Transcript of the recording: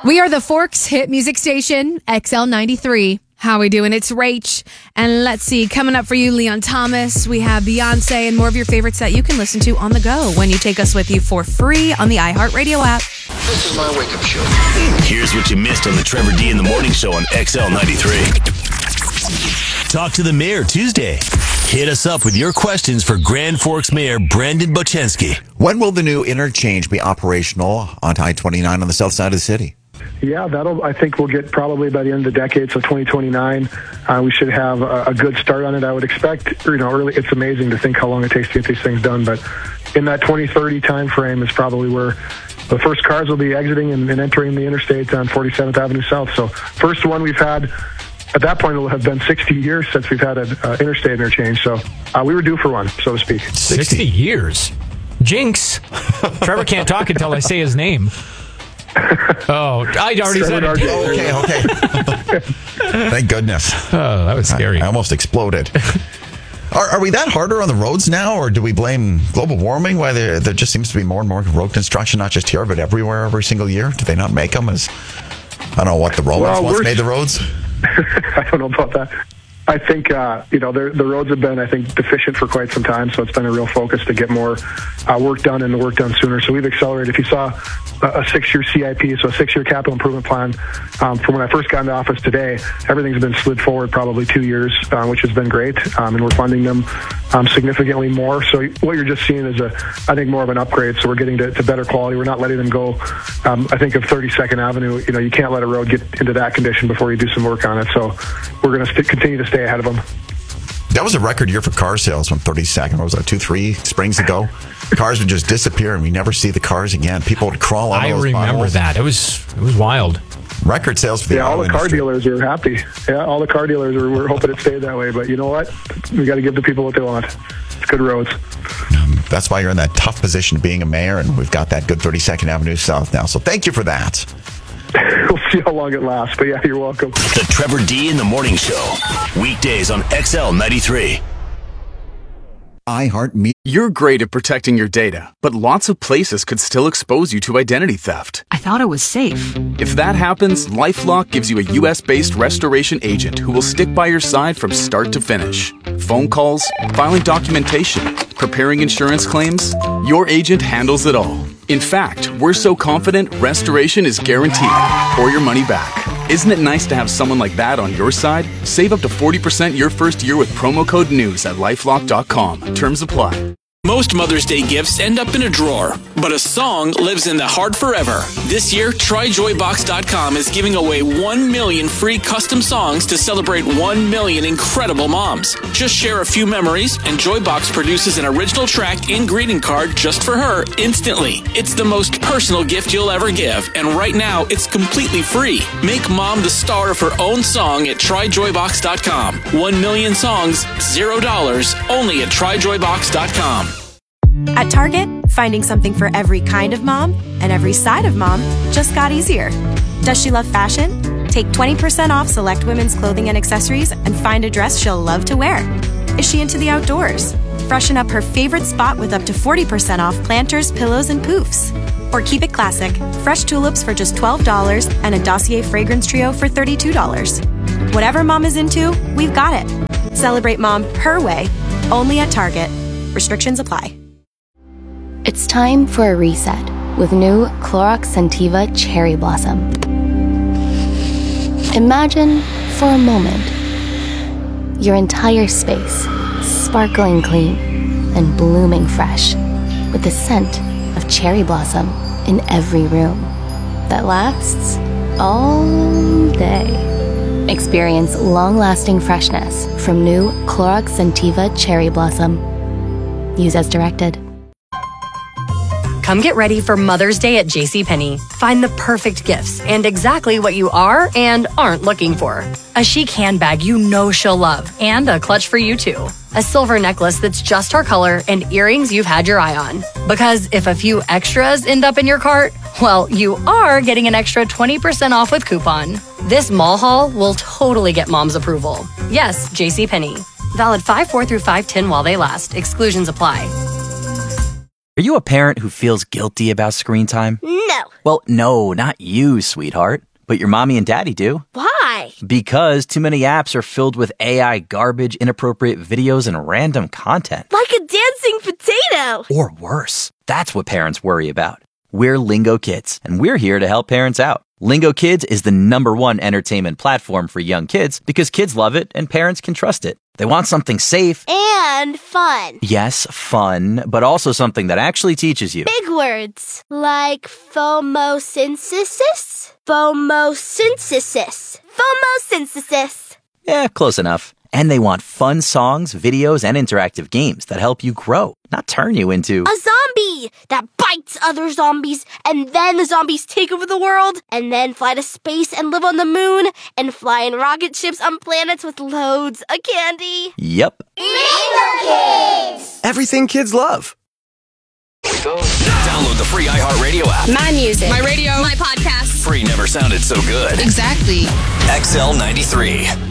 We are the Forks hit music station, XL93. How we doing? It's Rach. And let's see, coming up for you, Leon Thomas. We have Beyonce and more of your favorites that you can listen to on the go when you take us with you for free on the iHeartRadio app. This is my wake-up show. Here's what you missed on the Trevor D in the Morning Show on XL93. Talk to the mayor Tuesday. Hit us up with your questions for Grand Forks Mayor Brandon Bochensky. When will the new interchange be operational on I-29 on the south side of the city? Yeah, I think we'll get probably by the end of the decade, so 2029. We should have a good start on it, I would expect. Early, it's amazing to think how long it takes to get these things done, but in that 2030 time frame is probably where the first cars will be exiting and entering the interstate on 47th Avenue South. So first one we've had, at that point, it'll have been 60 years since we've had an interstate interchange. So we were due for one, so to speak. 60 years? Jinx. Trevor can't talk until I say his name. Oh, I already said it. Okay. Thank goodness. Oh, that was scary. I almost exploded. Are we that harder on the roads now, or do we blame global warming? Why there just seems to be more and more road construction, not just here, but everywhere every single year? Do they not make them as, I don't know what the Romans once made the roads? I don't know about that. I think, the roads have been, deficient for quite some time, so it's been a real focus to get more work done and the work done sooner. So we've accelerated. If you saw a 6-year CIP, so a 6-year capital improvement plan, from when I first got into office today, everything's been slid forward probably 2 years, which has been great, and we're funding them significantly more. So what you're just seeing is, I think, more of an upgrade, so we're getting to better quality. We're not letting them go. I think of 32nd Avenue, you can't let a road get into that condition before you do some work on it. So we're going to continue to stay ahead of them. That was a record year for car sales when 32nd, what was that, 2-3 springs ago? Cars would just disappear and we never see the cars again. People would crawl out of those remember potholes. That. It was wild. Record sales for the all the car industry. dealers are happy. Yeah, all the car dealers were hoping it stayed that way. But you know what? We got to give the people what they want. It's good roads. That's why you're in that tough position of being a mayor, and we've got that good 32nd Avenue South now. So thank you for that. We'll see how long it lasts. But yeah, you're welcome. The Trevor D in the Morning Show. Weekdays on XL93. iHeartMedia. You're great at protecting your data, but lots of places could still expose you to identity theft. I thought it was safe. If that happens, LifeLock gives you a U.S.-based restoration agent who will stick by your side from start to finish. Phone calls, filing documentation, preparing insurance claims, your agent handles it all. In fact, we're so confident restoration is guaranteed or your money back. Isn't it nice to have someone like that on your side? Save up to 40% your first year with promo code NEWS at LifeLock.com. Terms apply. Most Mother's Day gifts end up in a drawer, but a song lives in the heart forever. This year, TryJoyBox.com is giving away 1 million free custom songs to celebrate 1 million incredible moms. Just share a few memories, and Joybox produces an original track and greeting card just for her instantly. It's the most personal gift you'll ever give, and right now, it's completely free. Make mom the star of her own song at TryJoyBox.com. 1 million songs, $0, only at TryJoyBox.com. At Target, finding something for every kind of mom and every side of mom just got easier. Does she love fashion? Take 20% off select women's clothing and accessories and find a dress she'll love to wear. Is she into the outdoors? Freshen up her favorite spot with up to 40% off planters, pillows, and poofs. Or keep it classic, fresh tulips for just $12 and a Dossier fragrance trio for $32. Whatever mom is into, we've got it. Celebrate mom her way, only at Target. Restrictions apply. It's time for a reset with new Clorox Scentiva Cherry Blossom. Imagine, for a moment, your entire space sparkling clean and blooming fresh with the scent of cherry blossom in every room that lasts all day. Experience long-lasting freshness from new Clorox Scentiva Cherry Blossom. Use as directed. Come get ready for Mother's Day at JCPenney. Find the perfect gifts and exactly what you are and aren't looking for. A chic handbag you know she'll love and a clutch for you too. A silver necklace that's just her color and earrings you've had your eye on. Because if a few extras end up in your cart, well, you are getting an extra 20% off with coupon. This mall haul will totally get mom's approval. Yes, JCPenney. Valid 5/4 through 5/10 while they last. Exclusions apply. Are you a parent who feels guilty about screen time? No. Well, no, not you, sweetheart. But your mommy and daddy do. Why? Because too many apps are filled with AI garbage, inappropriate videos, and random content. Like a dancing potato. Or worse. That's what parents worry about. We're Lingo Kids, and we're here to help parents out. Lingo Kids is the #1 entertainment platform for young kids because kids love it and parents can trust it. They want something safe. And fun. Yes, fun, but also something that actually teaches you. Big words. Like phomosynthesis? Phomosynthesis. Phomosynthesis. Yeah, close enough. And they want fun songs, videos, and interactive games that help you grow, not turn you into a zombie that bites other zombies, and then the zombies take over the world, and then fly to space and live on the moon, and fly in rocket ships on planets with loads of candy. Yep. Lingo Kids! Everything kids love. Download the free iHeartRadio app. My music. My radio. My podcast. Free never sounded so good. Exactly. XL93.